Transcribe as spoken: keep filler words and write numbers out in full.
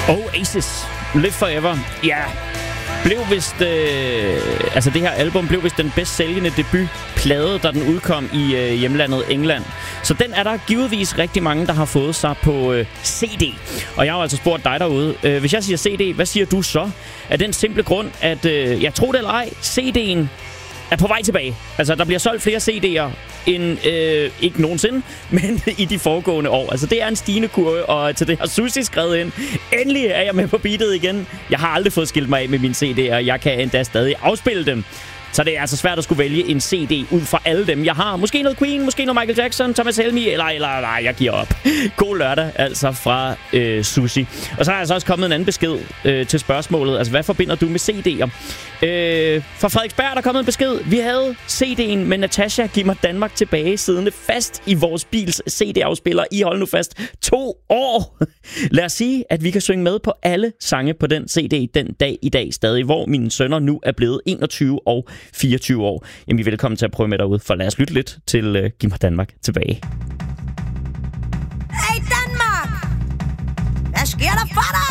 Oasis, Live Forever. Ja, blev vist... Øh, altså det her album blev vist den bedst sælgende debutplade, da den udkom i øh, hjemlandet England. Så den er der givetvis rigtig mange, der har fået sig på øh, C D. Og jeg har altså spurgt dig derude. Øh, hvis jeg siger C D, hvad siger du så? Af den simple grund, at øh, jeg tror det eller ej, C D'en er på vej tilbage. Altså, der bliver solgt flere C D'er end øh, ikke nogensinde, men i de foregående år. Altså, det er en stigende kurve, og til det har Susie skrevet ind. Endelig er jeg med på beatet igen. Jeg har aldrig fået skilt mig af med mine C D'er, og jeg kan endda stadig afspille dem. Så det er altså svært at skulle vælge en C D ud fra alle dem, jeg har. Måske noget Queen, måske noget Michael Jackson, Thomas Helmig, eller, eller nej, jeg giver op. God lørdag, altså fra øh, Susie. Og så er der altså også kommet en anden besked øh, til spørgsmålet. Altså, hvad forbinder du med C D'er? Øh, fra Frederiksberg der er kommet en besked. Vi havde C D'en med Natasha Giv mig Danmark tilbage, siddende fast i vores bils C D-afspiller i, hold nu fast, to år. Lad os sige, at vi kan synge med på alle sange på den C D den dag i dag stadig, hvor mine sønner nu er blevet enogtyve og fireogtyve år. Jamen, I er velkommen til at prøve med derude, for lad os lytte lidt til uh, Giv mig Danmark tilbage. Hey Danmark! Hvad sker der for dig?